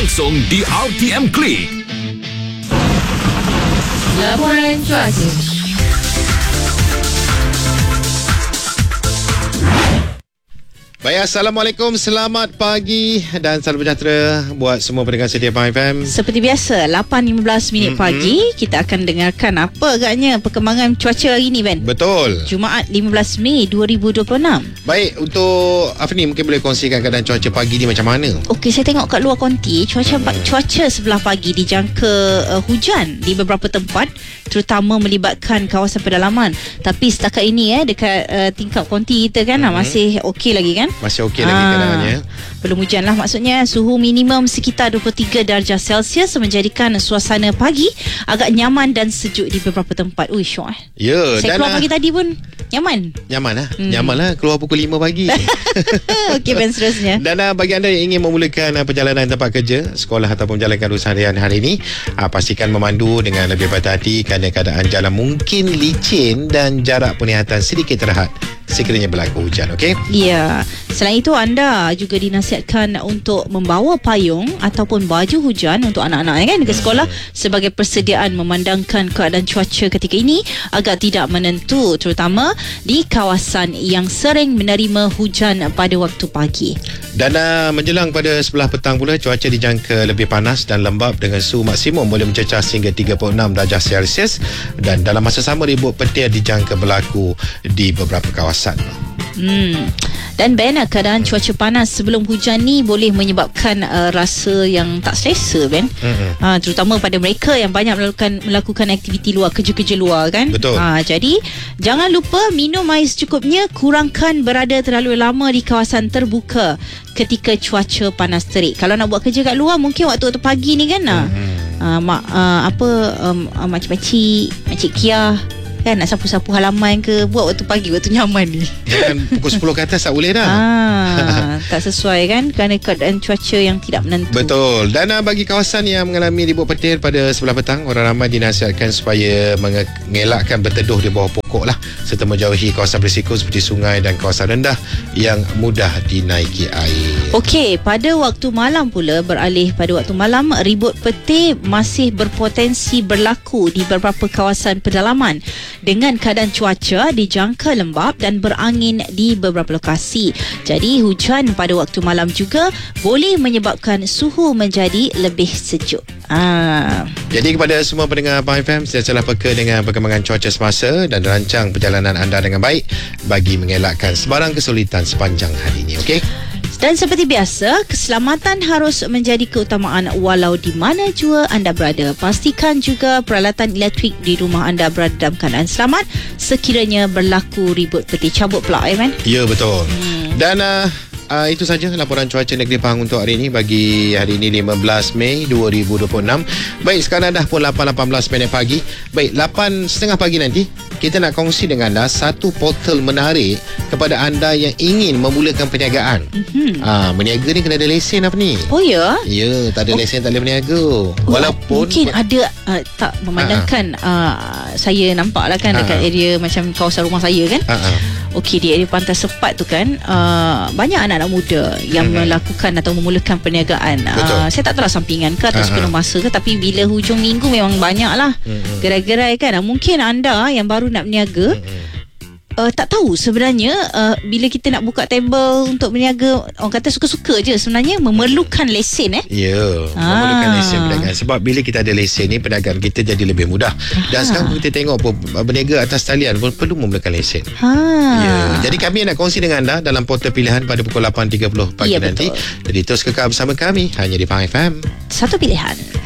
langsung di RTM Klik. Laporan cuaca. Baik, Assalamualaikum, selamat pagi dan salam sejahtera buat semua pendengar setia Pahang FM. Seperti biasa, 8.15 minit pagi, kita akan dengarkan apa agaknya perkembangan cuaca hari ni, Ben. Betul. Jumaat 15 Mei 2026. Baik, untuk Afni mungkin boleh kongsikan keadaan cuaca pagi ni macam mana? Okey, saya tengok kat luar konti, cuaca sebelah pagi dijangka hujan di beberapa tempat, terutama melibatkan kawasan pedalaman. Tapi setakat ini dekat tingkap konti kita kan masih okey lagi kan? Masih okey lagi keadaannya. Belum hujan lah maksudnya. Suhu minimum sekitar 23 darjah Celsius menjadikan suasana pagi agak nyaman dan sejuk di beberapa tempat. Ui, syok Ya, saya keluar pagi tadi pun nyaman. Nyaman lah. Nyaman lah keluar pukul 5 pagi. Okey, Ben, seterusnya. Dan bagi anda yang ingin memulakan perjalanan tempat kerja, sekolah ataupun menjalankan urusan harian hari ini, pastikan memandu dengan lebih berhati-hati kerana keadaan jalan mungkin licin dan jarak penglihatan sedikit terhad sekiranya berlaku hujan, okey? Ya. Selain itu, anda juga dinasihatkan untuk membawa payung ataupun baju hujan untuk anak-anak ke sekolah sebagai persediaan memandangkan keadaan cuaca ketika ini agak tidak menentu, terutama di kawasan yang sering menerima hujan pada waktu pagi. Dan menjelang pada sebelah petang pula, cuaca dijangka lebih panas dan lembap dengan suhu maksimum boleh mencecah hingga 36 darjah Celsius, dan dalam masa sama ribut petir dijangka berlaku di beberapa kawasan. Dan Ben, keadaan cuaca panas sebelum hujan ni boleh menyebabkan rasa yang tak selesa, Ben. Terutama pada mereka yang banyak melakukan aktiviti luar, kerja-kerja luar kan. Betul. Jadi jangan lupa minum air secukupnya, kurangkan berada terlalu lama di kawasan terbuka ketika cuaca panas terik. Kalau nak buat kerja kat luar, mungkin waktu-waktu pagi ni kan makcik-makcik, Makcik Kia kan nak sapu-sapu halaman ke, buat waktu pagi, waktu nyaman ni. Jangan pukul 10 ke atas tak boleh dah. Tak sesuai kan, kerana keadaan cuaca yang tidak menentu. Betul. Dan bagi kawasan yang mengalami ribut petir pada sebelah petang, orang ramai dinasihatkan supaya mengelakkan berteduh di bawah pokok lah, serta menjauhi kawasan berisiko seperti sungai dan kawasan rendah yang mudah dinaiki air. Okey, pada waktu malam pula, beralih pada waktu malam, ribut petir masih berpotensi berlaku di beberapa kawasan pedalaman dengan keadaan cuaca dijangka lembap dan berangin di beberapa lokasi. Jadi hujan pada waktu malam juga boleh menyebabkan suhu menjadi lebih sejuk. Jadi kepada semua pendengar Pahang FM, sentiasalah peka dengan perkembangan cuaca semasa dan rancang perjalanan anda dengan baik bagi mengelakkan sebarang kesulitan sepanjang hari ini, okey? Dan seperti biasa, keselamatan harus menjadi keutamaan walau di mana jua anda berada. Pastikan juga peralatan elektrik di rumah anda berada dalam keadaan selamat sekiranya berlaku ribut petir. Cabut pula, man? Ya, betul. Dan itu saja laporan cuaca negeri Pahang untuk hari ini, bagi hari ini 15 Mei 2026. Baik, sekarang dah pun 8.18 minit pagi. Baik, 8.30 pagi nanti kita nak kongsi dengan anda satu portal menarik kepada anda yang ingin memulakan perniagaan. Berniaga ni kena ada lesen apa ni? Oh ya? Ya, tak ada lesen tak boleh berniaga. Walaupun mungkin ada tak memandangkan saya nampak lah kan dekat area macam kawasan rumah saya kan. Okey, di area Pantai Sepat tu kan banyak anak-anak muda yang melakukan atau memulakan perniagaan. Saya tak tahu lah sampingan ke atau sepenuh masa ke, tapi bila hujung minggu memang banyak lah gerai-gerai kan. Mungkin anda yang baru nak berniaga tak tahu sebenarnya bila kita nak buka table untuk berniaga, orang kata suka-suka je, sebenarnya memerlukan lesen Ya, memerlukan lesen perniagaan. Sebab bila kita ada lesen ni, perniagaan kita jadi lebih mudah. Dan sekarang kita tengok berniaga atas talian pun perlu memerlukan lesen. Ya, jadi kami nak kongsi dengan anda dalam portal pilihan pada pukul 8.30 pagi nanti. Jadi terus kekal bersama kami hanya di Pahang FM. Satu pilihan.